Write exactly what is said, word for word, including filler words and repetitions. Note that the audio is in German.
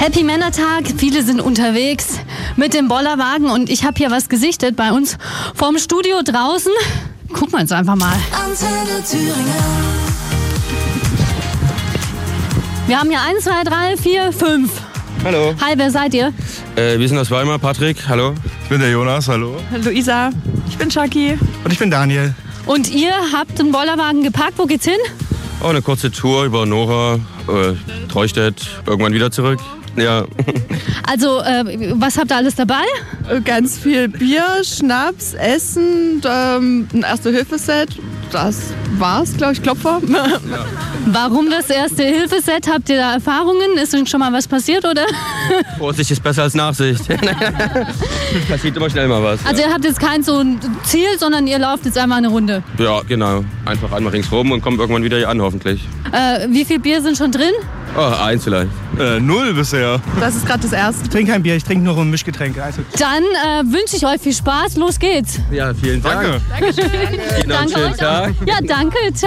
Happy Männertag, viele sind unterwegs mit dem Bollerwagen und ich habe hier was gesichtet bei uns vorm Studio draußen. Gucken wir uns einfach mal. Antenne Thüringen. Wir haben hier eins, zwei, drei, vier, fünf. Hallo. Hi, wer seid ihr? Äh, wir sind aus Weimar. Patrick, hallo. Ich bin der Jonas, hallo. Luisa. Ich bin Chucky. Und ich bin Daniel. Und ihr habt einen Bollerwagen geparkt. Wo geht's hin? Oh, eine kurze Tour über Nora, äh, Treustedt, irgendwann wieder zurück. Ja. Also, äh, was habt ihr alles dabei? Ganz viel Bier, Schnaps, Essen, ähm, ein Erste-Hilfe-Set. Das war's, glaube ich, Klopfer. Warum das Erste-Hilfe-Set? Habt ihr da Erfahrungen? Ist denn schon mal was passiert, oder? Vorsicht ist besser als Nachsicht. Passiert immer schnell mal was. Also ihr habt jetzt kein so ein Ziel, sondern ihr lauft jetzt einmal eine Runde. Ja, genau. Einfach einmal ringsrum und kommt irgendwann wieder hier an, hoffentlich. Äh, wie viel Bier sind schon drin? Oh, eins vielleicht. Äh, null bisher. Das ist gerade das Erste. Ich trinke kein Bier, ich trinke nur Mischgetränke. Also Dann äh, wünsche ich euch viel Spaß. Los geht's. Ja, vielen Dank. danke. Ihnen noch einen Danke schönen euch Tag. auch. Ja, danke. Ciao.